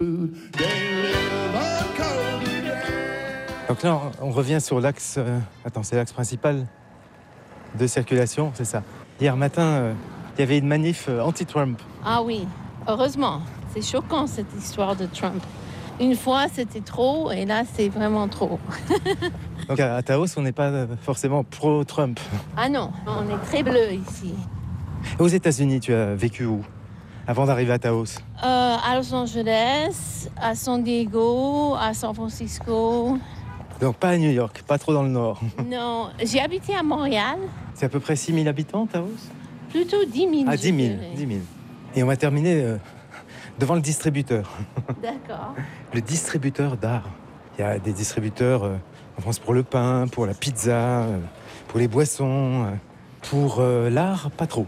Donc là, on revient sur l'axe... c'est l'axe principal de circulation, c'est ça. Hier matin, il y avait une manif anti-Trump. Ah oui, heureusement. C'est choquant, cette histoire de Trump. Une fois, c'était trop, et là, c'est vraiment trop. Donc à Taos, on n'est pas forcément pro-Trump. Ah non, on est très bleu ici. Aux États-Unis, tu as vécu où avant d'arriver à Taos? À Los Angeles, à San Diego, à San Francisco. Donc pas à New York, pas trop dans le nord. Non, j'ai habité à Montréal. C'est à peu près 6 000 habitants, Taos? Plutôt 10 000. Ah, 10 000, 10 000. Et on va terminer devant le distributeur. D'accord. Le distributeur d'art. Il y a des distributeurs en France pour le pain, pour la pizza, pour les boissons. Pour l'art, pas trop.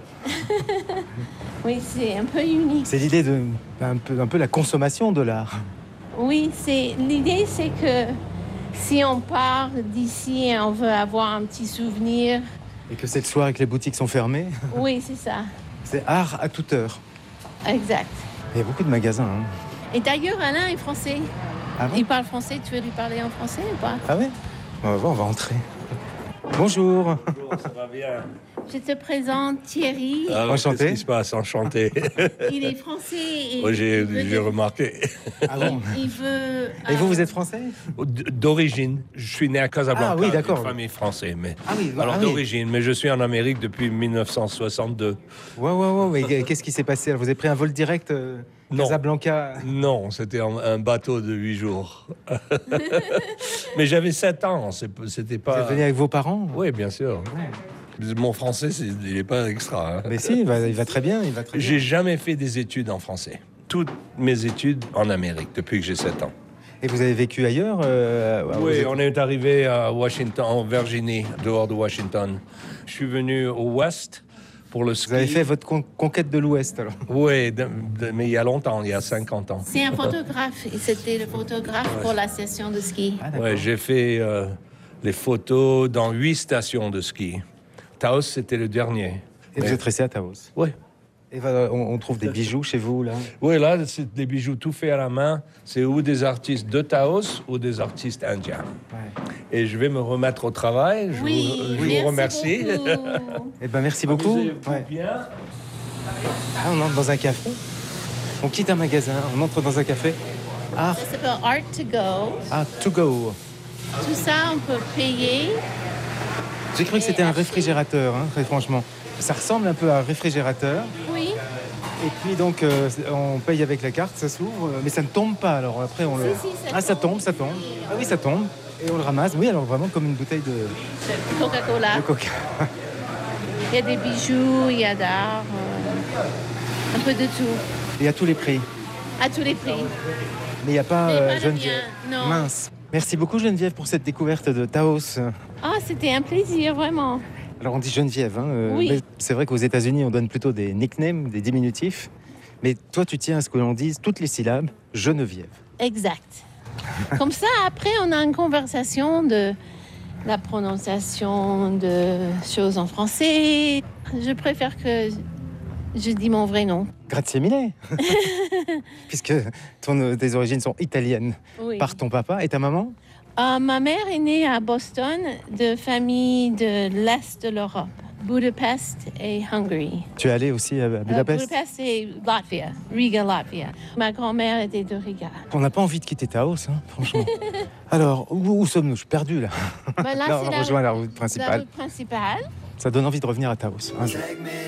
Oui, c'est un peu unique. C'est l'idée de un peu la consommation de l'art. Oui, l'idée, c'est que si on part d'ici et on veut avoir un petit souvenir. Et que c'est le soir et que les boutiques sont fermées. Oui, c'est ça. C'est art à toute heure. Exact. Il y a beaucoup de magasins. Hein. Et d'ailleurs, Alain est français. Ah bon? Il parle français. Tu veux lui parler en français ou pas? Ah oui? On va entrer. Bonjour. Bonjour, ça va bien. Je te présente Thierry. Enchanté. Qu'est-ce qui se passe? Enchanté. Il est français. Et Moi, j'ai remarqué. Ah bon? Il veut. Et vous êtes français? D'origine, je suis né à Casablanca. Ah oui, d'accord. Une famille française, mais oui. d'origine, mais je suis en Amérique depuis 1962. Ouais. Mais qu'est-ce qui s'est passé? Vous avez pris un vol direct Non. Casablanca? Non, c'était un bateau de 8 jours. Mais j'avais 7 ans, c'était pas... Vous êtes venu avec vos parents? Oui, bien sûr. Ouais. Mon français, il n'est pas extra. Hein. Mais si, il va très bien. J'ai jamais fait des études en français. Toutes mes études en Amérique, depuis que j'ai 7 ans. Et vous avez vécu ailleurs Oui, on est arrivé à Washington, en Virginie, dehors de Washington. Je suis venu au Ouest pour le ski. Vous avez fait votre conquête de l'Ouest, alors? Oui, mais il y a longtemps, il y a 50 ans. C'est un photographe. Et c'était le photographe pour la session de ski. Ah, Ouais, j'ai fait les photos dans 8 stations de ski. Taos, c'était le dernier. Et vous êtes resté à Taos? Oui. Et on trouve des bijoux chez vous, là? Oui, là, c'est des bijoux tout faits à la main. C'est ou des artistes de Taos ou des artistes indiens. Ouais. Et je vais me remettre au travail. Je vous remercie. Eh ben, merci beaucoup. Ouais. Bien. Ah, on entre dans un café. On quitte un magasin, on entre dans un café. Art, Ça s'appelle Art to Go. to go. Tout ça, on peut payer. J'ai cru que c'était un réfrigérateur, hein, très franchement. Ça ressemble un peu à un réfrigérateur. Oui. Et puis donc, on paye avec la carte, ça s'ouvre, mais ça ne tombe pas. Alors après, on le... Si, ça tombe. Ah oui, ça tombe. Et on le ramasse. Oui, alors vraiment comme une bouteille de Coca-Cola. Coca. Il y a des bijoux, il y a d'art, un peu de tout. Et à tous les prix. À tous les prix. Mais il n'y a pas Mais pas le Geneviève. mien, non. Mince. Merci beaucoup Geneviève pour cette découverte de Taos. Ah, c'était un plaisir, vraiment. Alors on dit Geneviève, hein, Oui. mais c'est vrai qu'aux États-Unis on donne plutôt des nicknames, des diminutifs. Mais toi tu tiens à ce que l'on dise toutes les syllabes, Geneviève. Exact. Comme ça, après, on a une conversation de la prononciation de choses en français. Je préfère que je dis mon vrai nom. Grazie mille. Puisque tes origines sont italiennes Oui. par ton papa et ta maman. Ma mère est née à Boston, de famille de l'Est de l'Europe, Budapest et Hongrie. Tu es allé aussi à Budapest? Budapest et Latvia, Riga, Latvia. Ma grand-mère était de Riga. On n'a pas envie de quitter Taos, hein, franchement. Alors, où sommes-nous? Je suis perdu là. Ben là, Là, c'est on rejoint la route principale. La route principale. Ça donne envie de revenir à Taos. Un jour.